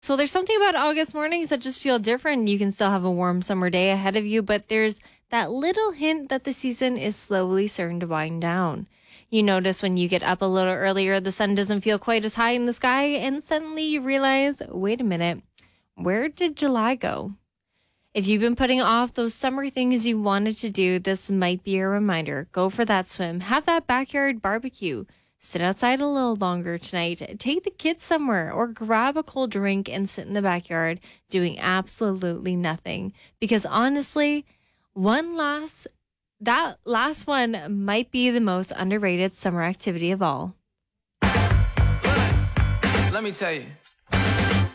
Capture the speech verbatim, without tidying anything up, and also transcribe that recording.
So there's something about August mornings that just feel different. You can still have a warm summer day ahead of you, but there's that little hint that the season is slowly starting to wind down. You notice when you get up a little earlier, the sun doesn't feel quite as high in the sky, and suddenly you realize, wait a minute, where did July go? If you've been putting off those summer things you wanted to do, this might be a reminder. Go for that swim. Have that backyard barbecue. Sit outside a little longer tonight. Take the kids somewhere or grab a cold drink and sit in the backyard doing absolutely nothing. Because honestly, one last, that last one might be the most underrated summer activity of all. Let me tell you.